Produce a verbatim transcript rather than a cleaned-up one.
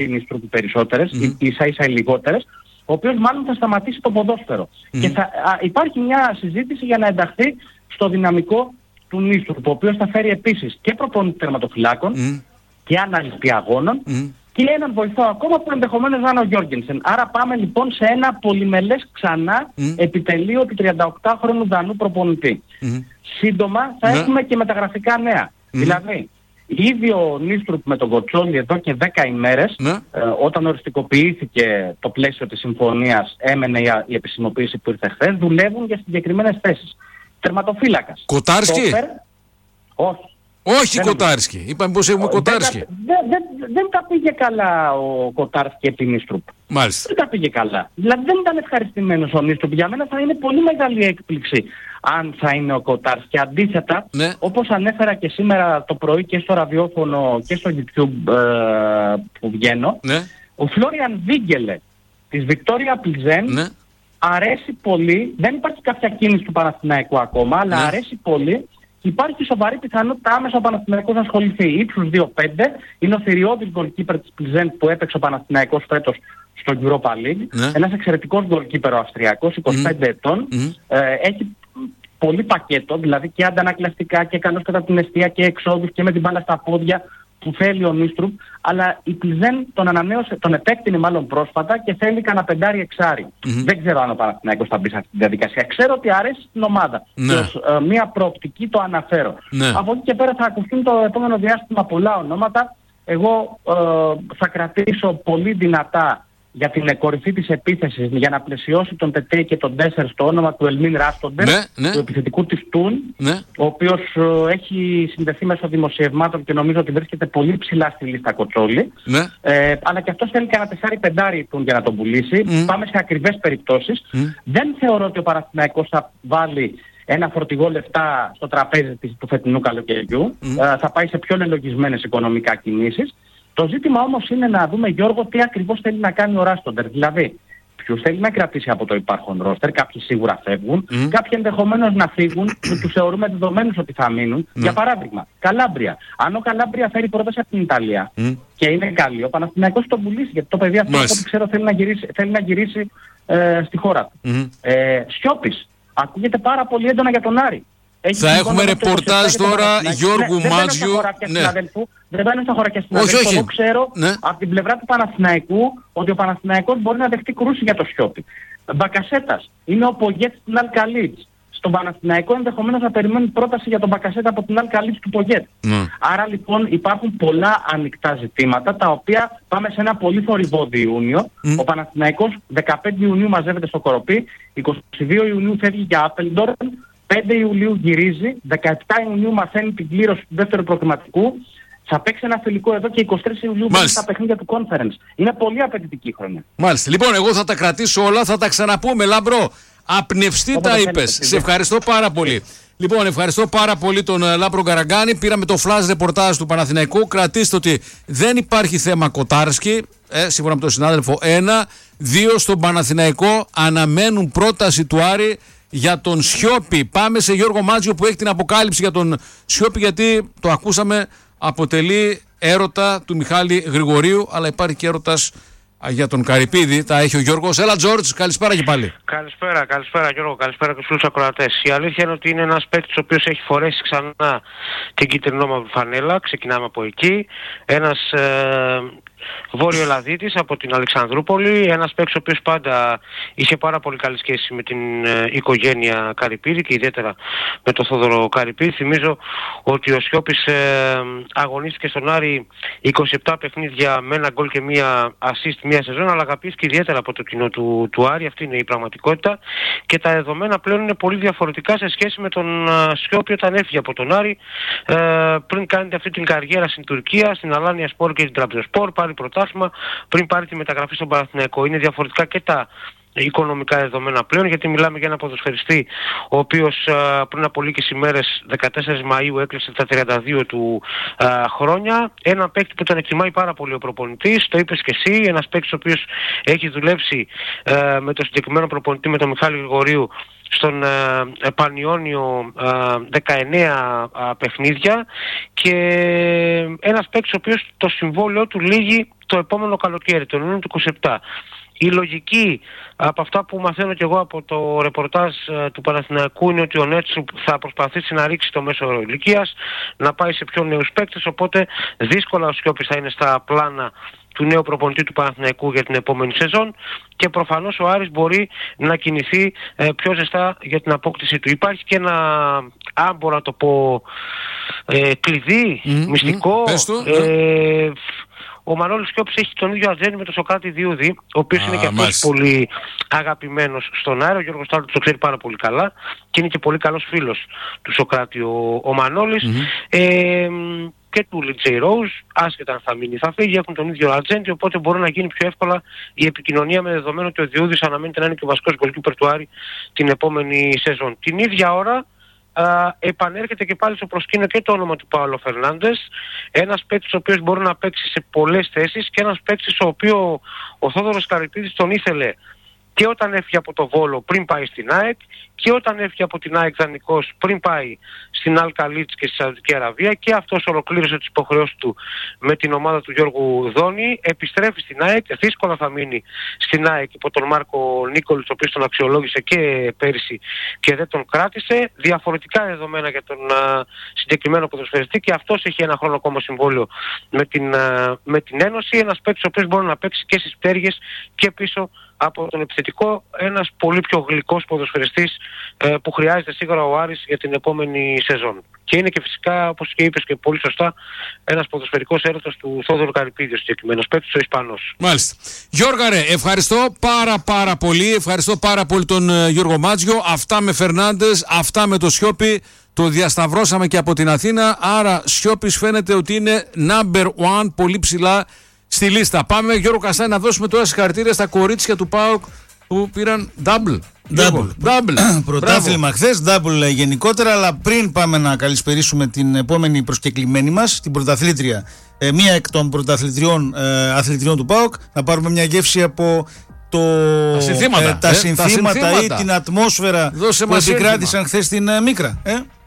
Νίστρουπ οι περισσότερες, Mm-hmm. ίσα ίσα οι λιγότερες, ο οποίος μάλλον θα σταματήσει το ποδόσφαιρο. Mm-hmm. Και θα, α, υπάρχει μια συζήτηση για να ενταχθεί στο δυναμικό του Νίστρουπ, ο οποίος θα φέρει επίσης και προπονητή τερματοφυλάκων mm-hmm. και αναλυτή αγώνων mm-hmm. και έναν βοηθό ακόμα που ενδεχομένως να είναι ο Γιώργενσεν. Άρα πάμε λοιπόν σε ένα πολυμελές ξανά mm-hmm. επιτελείο του τριανταοκτάχρονου Δανού προπονητή. Mm-hmm. Σύντομα θα mm-hmm. έχουμε και μεταγραφικά νέα. Mm-hmm. Δηλαδή, ήδη ο Νίστρουπ με τον Κοτσόλη εδώ και δέκα ημέρες, mm-hmm. ε, όταν οριστικοποιήθηκε το πλαίσιο της συμφωνίας, έμενε η, η επισημοποίηση που ήρθε χθες, δουλεύουν για συγκεκριμένες θέσεις. Τερματοφύλακας. Κοτάρσκι. Στόπερ, όχι. Όχι Κοτάρσκι. Είπαμε πως έχουμε Κοτάρσκι. Δεν, δεν, δεν, δεν τα πήγε καλά ο Κοτάρσκι επί Νίστρουπ. Μάλιστα. Δεν τα πήγε καλά. Δηλαδή δεν ήταν ευχαριστημένος ο Νίστρουπ. Για μένα θα είναι πολύ μεγάλη έκπληξη αν θα είναι ο Κοτάρσκι. Αντίθετα, ναι. όπως ανέφερα και σήμερα το πρωί και στο ραδιόφωνο και στο YouTube ε, που βγαίνω, ναι. ο Φλόριαν Βίγκελε της Βικτόρια Πλιζέν ναι. αρέσει πολύ. Δεν υπάρχει κάποια κίνηση του Παναθηναϊκού ακόμα, αλλά ναι. αρέσει πολύ. Υπάρχει σοβαρή πιθανότητα άμεσα ο Παναθηναϊκός να ασχοληθεί. Ήψους δύο πέντε, είναι ο θηριώδης γκολκίπερ της Πλιζέν που έπαιξε ο Παναθηναϊκός φέτος στο Europa League. Ναι. Ένας εξαιρετικός γκολκίπερ ο Αυστριακός, είκοσι πέντε mm. ετών. Mm. Ε, έχει πολύ πακέτο, δηλαδή και αντανακλαστικά και ικανός κατά την εστία και εξόδους και με την μπάλα στα πόδια που θέλει ο Νίστρουπ, αλλά η Πλιζέν τον ανανέωσε, τον επέκτηνε μάλλον πρόσφατα και θέλει κανένα πεντάρι εξάρι. Mm-hmm. Δεν ξέρω αν ο Παναθηναϊκός θα μπει σε αυτή τη διαδικασία. Ξέρω ότι αρέσει στην ομάδα. Ναι. Και ως ε, μία προοπτική το αναφέρω. Ναι. Από εκεί και πέρα θα ακουστούν το επόμενο διάστημα πολλά ονόματα. Εγώ ε, θα κρατήσω πολύ δυνατά για την κορυφή της επίθεσης, για να πλαισιώσει τον Τετέ και τον Τέσσερ στο όνομα του Ελμίν Ράστοντερ, ναι, ναι. του επιθετικού της Τούν, ναι. ο οποίος ε, έχει συνδεθεί μέσω δημοσιευμάτων και νομίζω ότι βρίσκεται πολύ ψηλά στη λίστα Κοτσόλη. Ναι. Ε, αλλά και αυτός θέλει κανένα τεσσάρι πεντάρι Τούν για να τον πουλήσει. Mm. Πάμε σε ακριβές περιπτώσεις. Mm. Δεν θεωρώ ότι ο Παναθηναϊκός θα βάλει ένα φορτηγό λεφτά στο τραπέζι της του φετινού καλοκαιριού. Mm. Ε, θα πάει σε πιο λελογισμένες οικονομικά κινήσεις. Το ζήτημα όμως είναι να δούμε, Γιώργο, τι ακριβώς θέλει να κάνει ο Ράστοντερ. Δηλαδή, ποιους θέλει να κρατήσει από το υπάρχον ρόστερ, κάποιοι σίγουρα φεύγουν, mm. κάποιοι ενδεχομένως να φύγουν, που τους θεωρούμε δεδομένους ότι θα μείνουν. Mm. Για παράδειγμα, Καλάμπρια. Αν ο Καλάμπρια φέρει πρόταση από την Ιταλία mm. και είναι καλή, ο Παναθηναϊκός τον πουλήσει, γιατί το παιδί αυτό, όπως ξέρω, θέλει να γυρίσει, θέλει να γυρίσει ε, στη χώρα του. Mm. Ε, Σιώπης. Ακούγεται πάρα πολύ έντονα για τον Άρη. Έχει θα έχουμε ρεπορτάζ τώρα Γιώργου ναι, Μάτζιου. Ναι. Δεν μπαίνουν στα χωράκια συναδέλφου. Εγώ ξέρω ναι. από την πλευρά του Παναθηναϊκού ότι ο Παναθηναϊκός μπορεί να δεχτεί κρούση για το Σιώπη. Μπακασέτας. Είναι ο Πογέτ στην Αλκαλίτς. Στον Παναθηναϊκό ενδεχομένως να περιμένουν πρόταση για τον Μπακασέτα από την Αλκαλίτς του Πογέτ. Mm. Άρα λοιπόν υπάρχουν πολλά ανοιχτά ζητήματα, τα οποία πάμε σε ένα πολύ θορυβόδι Ιούνιο. Mm. Ο Παναθηναϊκός δεκαπέντε Ιουνίου μαζεύεται στο Κοροπή, εικοστή δεύτερη Ιουνίου φεύγει για Άπελντορν, πέντε Ιουλίου γυρίζει, δεκαεπτά Ιουνίου μαθαίνει την κλήρωση του δεύτερου προκριματικού, θα παίξει ένα φιλικό εδώ και εικοστή τρίτη Ιουλίου παίξει τα παιχνίδια του Conference. Είναι πολύ απαιτητική χρονιά. Μάλιστα. Λοιπόν, εγώ θα τα κρατήσω όλα, θα τα ξαναπούμε, Λάμπρο. Απνευστή τα είπες. Σε ευχαριστώ πάρα πολύ. Λοιπόν, ευχαριστώ πάρα πολύ τον Λάμπρο Γκαραγκάνη. Πήραμε το flash ρεπορτάζ του Παναθηναϊκού. Κρατήστε ότι δεν υπάρχει θέμα Κοτάρσκι, ε, σύμφωνα με τον συνάδελφο. Ένα. Δύο, στον Παναθηναϊκό αναμένουν πρόταση του Άρη για τον Σιώπη. Πάμε σε Γιώργο Μάτζιο που έχει την αποκάλυψη για τον Σιώπη, γιατί το ακούσαμε, αποτελεί έρωτα του Μιχάλη Γρηγορίου, αλλά υπάρχει και έρωτας για τον Καρυπίδη. Τα έχει ο Γιώργος. Έλα Τζόρτζ, καλησπέρα και πάλι. Καλησπέρα, καλησπέρα Γιώργο, καλησπέρα και στους ακροατές. Η αλήθεια είναι ότι είναι ένας παίκτης ο οποίος έχει φορέσει ξανά την κίτρινο-μαύρη φανέλα, ξεκινάμε από εκεί. Ένας ε, Βόρειο Ελλαδίτης από την Αλεξανδρούπολη, ένας παίκτης ο οποίος πάντα είχε πάρα πολύ καλή σχέση με την ε, οικογένεια Καρυπίδη και ιδιαίτερα με τον Θόδωρο Καρυπίδη. Θυμίζω ότι ο Σιώπης ε, αγωνίστηκε στον Άρη είκοσι επτά παιχνίδια με ένα γκολ και μία assist μία σεζόν, αλλά αγαπήθηκε ιδιαίτερα από το κοινό του, του Άρη. Αυτή είναι η πραγματικότητα και τα δεδομένα πλέον είναι πολύ διαφορετικά σε σχέση με τον uh, Σιώπη όταν έφυγε από τον Άρη uh, πριν κάνει αυτή την καριέρα στην Τουρκία, στην Αλάνια Σπορ και στην Τραμπζοσπορ, πάρει πρωτάθλημα, πριν πάρει τη μεταγραφή στον Παναθηναϊκό. Είναι διαφορετικά και τα οικονομικά δεδομένα πλέον, γιατί μιλάμε για ένα ποδοσφαιριστή ο οποίος α, πριν από λίγες ημέρες, δεκατέσσερις Μαΐου, έκλεισε τα τριάντα δύο του α, χρόνια. Ένα παίκτη που τον εκτιμάει πάρα πολύ ο προπονητής, το είπες και εσύ, ένας παίκτης ο οποίος έχει δουλέψει α, με το συγκεκριμένο προπονητή, με τον Μιχάλη Γρηγορίου, στον ε, Πανιόνιο ε, δεκαεννέα ε, παιχνίδια, και ένας παίκτης ο οποίος το συμβόλαιο του λύγει το επόμενο καλοκαίρι, τον Ιούνιο του είκοσι επτά. Η λογική από αυτά που μαθαίνω και εγώ από το ρεπορτάζ ε, του Παναθηναϊκού είναι ότι ο Νέτσου θα προσπαθήσει να ρίξει το μέσο όρο ηλικίας, να πάει σε πιο νέους παίκτες, οπότε δύσκολα ο Σιώπης θα είναι στα πλάνα του νέου προπονητή του Παναθηναϊκού για την επόμενη σεζόν, και προφανώς ο Άρης μπορεί να κινηθεί ε, πιο ζεστά για την απόκτηση του. Υπάρχει και ένα, αν μπορώ να το πω, ε, κλειδί, mm, μυστικό. Mm, ε, ο Μανώλης Σιώπης έχει τον ίδιο ατζέντη με τον Σωκράτη Διούδη, ο οποίος ah, είναι και αυτός μάλιστα πολύ αγαπημένος στον Άρη. Ο Γιώργος Τάλτος το ξέρει πάρα πολύ καλά και είναι και πολύ καλός φίλος του Σωκράτη ο, ο Μανώλης. Mm-hmm. Ε, και του Λιτζέι Ροουζ, άσχετα αν θα μείνει θα φύγει, έχουν τον ίδιο ατζέντη, οπότε μπορεί να γίνει πιο εύκολα η επικοινωνία, με δεδομένο ότι ο Διούδης αναμένεται να είναι και ο βασικός γκολκίπερ του Άρη την επόμενη σεζόν. Την ίδια ώρα α, επανέρχεται και πάλι στο προσκήνιο και το όνομα του Πάολο Φερνάντες, ένας παίκτης ο οποίος μπορεί να παίξει σε πολλές θέσεις και ένας παίκτης ο οποίο ο Θόδωρος Καρυπίδης τον ήθελε και όταν έφυγε από το Βόλο πριν πάει στην ΑΕΚ, και όταν έφυγε από την ΑΕΚ δανεικός πριν πάει στην Αλ Καλίτς και στη Σαουδική Αραβία, και αυτός ολοκλήρωσε τις υποχρεώσεις του με την ομάδα του Γιώργου Δόνη, επιστρέφει στην ΑΕΚ, δύσκολα θα μείνει στην ΑΕΚ υπό τον Μάρκο Νίκολιτς, ο οποίος τον αξιολόγησε και πέρυσι και δεν τον κράτησε. Διαφορετικά δεδομένα για τον α, συγκεκριμένο ποδοσφαιριστή, και αυτός έχει ένα χρόνο ακόμα συμβόλαιο με την, α, με την Ένωση, ένας παίκτης ο οποίος μπορεί να παίξει και στις πτέρυγες και πίσω από τον επιθετικό, ένας πολύ πιο γλυκός ποδοσφαιριστής ε, που χρειάζεται σίγουρα ο Άρης για την επόμενη σεζόν. Και είναι και φυσικά, όπως και είπες και πολύ σωστά, ένας ποδοσφαιρικός έρωτας του Θόδωρου Καρυπίδη, ο συγκεκριμένος παίκτης, ο Ισπανός. Μάλιστα. Γιώργα ρε, ευχαριστώ πάρα πάρα πολύ, ευχαριστώ πάρα πολύ τον uh, Γιώργο Μάτζιο. Αυτά με Φερνάντες, αυτά με το Σιώπη, το διασταυρώσαμε και από την Αθήνα, άρα Σιώπης φαίνεται ότι είναι number one, πολύ ψηλά στη λίστα. Πάμε, Γιώργο Καστάνη, να δώσουμε τώρα συγχαρητήρια στα κορίτσια του ΠΑΟΚ που πήραν double. Double. double. Πρωτάθλημα χθες, double γενικότερα, αλλά πριν πάμε να καλησπερίσουμε την επόμενη προσκεκλημένη μας, την πρωταθλήτρια, ε, μία εκ των πρωταθλητριών ε, αθλητριών του ΠΑΟΚ, να πάρουμε μια γεύση από το, τα συνθήματα, ε, τα, ε, συνθήματα, τα συνθήματα ή την ατμόσφαιρα Δώσε που επικράτησαν χθες στην ε, Μίκρα. Ε?